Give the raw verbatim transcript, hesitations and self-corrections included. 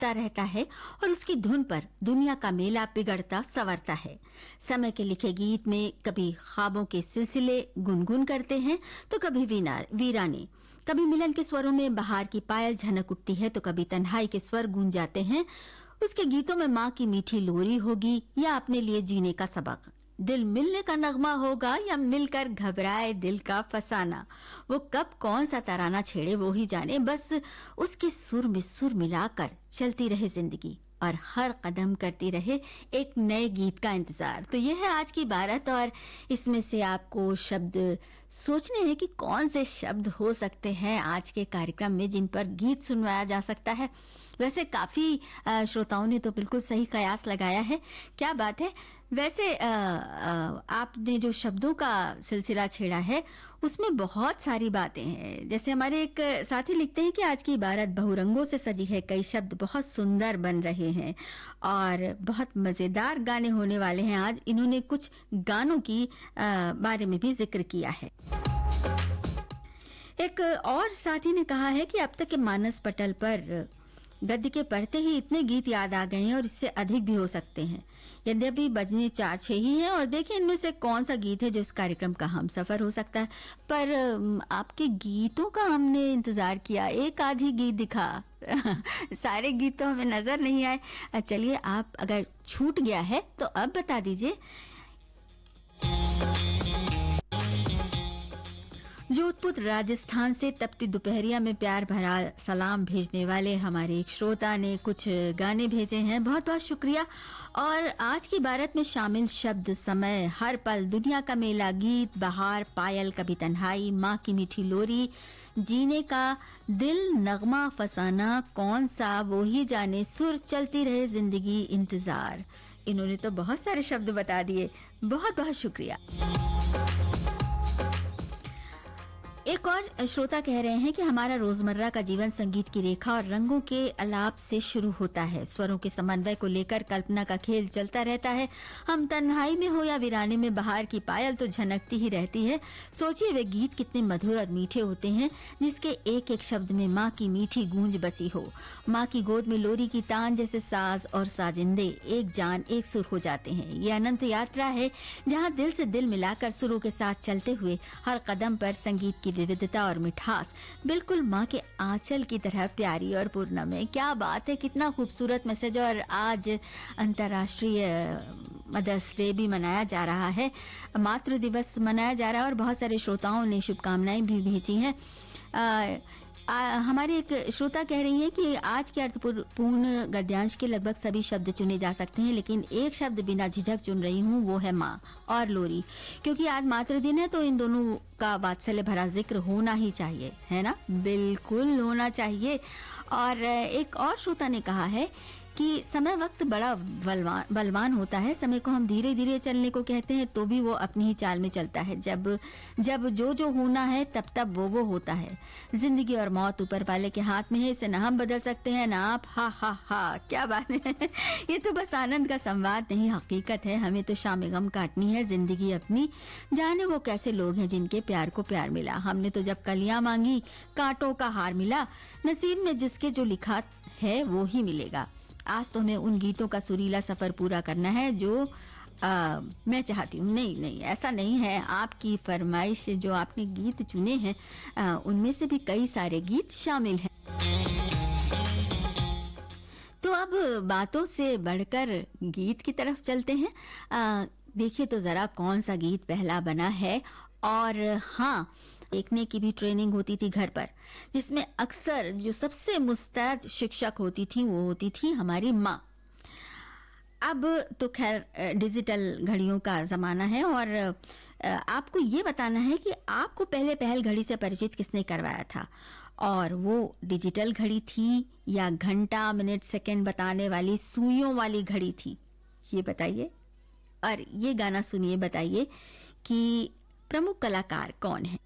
बजता रहता है और उसकी धुन पर दुनिया का मेला बिगड़ता संवरता है। समय के लिखे गीत में कभी ख्वाबों के सिलसिले गुनगुन करते हैं तो कभी वीराने, कभी मिलन के स्वरों में बहार की पायल झनक उठती है तो कभी तन्हाई के स्वर गूंज जाते हैं। उसके गीतों में माँ की मीठी लोरी होगी या अपने लिए जीने का सबक, दिल मिलने का नगमा होगा या मिलकर घबराए दिल का फसाना। वो कब कौन सा तराना छेड़े वो ही जाने, बस उसके सुर में सुर मिलाकर चलती रहे जिंदगी और हर कदम करती रहे एक नए गीत का इंतजार। तो ये है आज की बारात और इसमें से आपको शब्द सोचने हैं कि कौन से शब्द हो सकते हैं आज के कार्यक्रम में जिन पर गीत सुनवाया जा सकता है। वैसे काफी श्रोताओं ने तो बिल्कुल सही कयास लगाया है, क्या बात है। वैसे आ, आ, आपने जो शब्दों का सिलसिला छेड़ा है उसमें बहुत सारी बातें हैं। जैसे हमारे एक साथी लिखते हैं कि आज की इबारत बहुरंगों से सजी है, कई शब्द बहुत सुंदर बन रहे हैं और बहुत मजेदार गाने होने वाले हैं आज। इन्होंने कुछ गानों की आ, बारे में भी जिक्र किया है। एक और साथी ने कहा है कि अब तक के मानस पटल पर गद्य के पढ़ते ही इतने गीत याद आ गए हैं और इससे अधिक भी हो सकते हैं। यद्यपि बजने चार छह ही हैं और देखिए इनमें से कौन सा गीत है जो इस कार्यक्रम का हम सफर हो सकता है। पर आपके गीतों का हमने इंतजार किया, एक आध ही गीत दिखा सारे गीत तो हमें नजर नहीं आए। चलिए, आप अगर छूट गया है तो अब बता दीजिए। जोधपुर राजस्थान से तपती दोपहरिया में प्यार भरा सलाम भेजने वाले हमारे एक श्रोता ने कुछ गाने भेजे हैं, बहुत बहुत शुक्रिया। और आज की बारात में शामिल शब्द समय, हर पल, दुनिया का मेला, गीत, बहार, पायल, कभी तन्हाई, माँ की मीठी लोरी, जीने का दिल, नगमा, फसाना, कौन सा वो ही जाने, सुर, चलती रहे जिंदगी, इंतजार। इन्होंने तो बहुत सारे शब्द बता दिए, बहुत बहुत शुक्रिया। एक और श्रोता कह रहे हैं कि हमारा रोजमर्रा का जीवन संगीत की रेखा और रंगों के अलाप से शुरू होता है। स्वरों के समन्वय को लेकर कल्पना का खेल चलता रहता है। हम तन्हाई में हो या वीराने में, बहार की पायल तो झनकती ही रहती है। सोचिए वे गीत कितने मधुर और मीठे होते हैं जिसके एक एक शब्द में माँ की मीठी गूंज बसी हो। माँ की गोद में लोरी की तान जैसे साज और साजिंदे एक जान एक सुर हो जाते हैं। ये अनंत यात्रा है जहाँ दिल से दिल मिलाकर सुरों के साथ चलते हुए हर कदम पर संगीत की विविधता और मिठास बिल्कुल माँ के आंचल की तरह प्यारी और पूर्णम है। क्या बात है, कितना खूबसूरत मैसेज। और आज अंतर्राष्ट्रीय मदर्स डे भी मनाया जा रहा है, मातृ दिवस मनाया जा रहा है और बहुत सारे श्रोताओं ने शुभकामनाएं भी भेजी हैं। आ, आ, हमारे एक श्रोता कह रही हैं कि आज के अर्थपूर्ण गद्यांश के लगभग सभी शब्द चुने जा सकते हैं, लेकिन एक शब्द बिना झिझक चुन रही हूँ, वो है माँ और लोरी, क्योंकि आज मातृ दिन है तो इन दोनों का वात्सल्य भरा जिक्र होना ही चाहिए, है ना? बिल्कुल होना चाहिए। और एक और श्रोता ने कहा है कि समय वक्त बड़ा बलवान बलवान होता है। समय को हम धीरे धीरे चलने को कहते हैं तो भी वो अपनी ही चाल में चलता है। जब जब जो जो होना है तब तब वो वो होता है। जिंदगी और मौत ऊपर वाले के हाथ में है, इसे ना हम बदल सकते हैं ना आप। हा हा हा, क्या बात है। ये तो बस आनंद का संवाद नहीं, हकीकत है। हमें तो शाम गम काटनी है जिंदगी अपनी। जाने वो कैसे लोग हैं जिनके प्यार को प्यार मिला। हमने तो जब कलियां मांगी कांटों का हार मिला। नसीब में जिसके जो लिखा है वो ही मिलेगा। आज तो हमें उन गीतों का सुरीला सफर पूरा करना है जो आ, मैं चाहती हूँ। नहीं नहीं, ऐसा नहीं है। आपकी फरमाइश से जो आपने गीत चुने हैं आ, उनमें से भी कई सारे गीत शामिल हैं। तो अब बातों से बढ़कर गीत की तरफ चलते हैं। देखिए तो जरा कौन सा गीत पहला बना है। और हाँ, देखने की भी ट्रेनिंग होती थी घर पर, जिसमें अक्सर जो सबसे मुस्तैद शिक्षक होती थी वो होती थी हमारी माँ। अब तो खैर डिजिटल घड़ियों का जमाना है और आपको ये बताना है कि आपको पहले पहल घड़ी से परिचित किसने करवाया था, और वो डिजिटल घड़ी थी या घंटा मिनट सेकंड बताने वाली सुइयों वाली घड़ी थी, ये बताइए। और ये गाना सुनिए, बताइए कि प्रमुख कलाकार कौन है।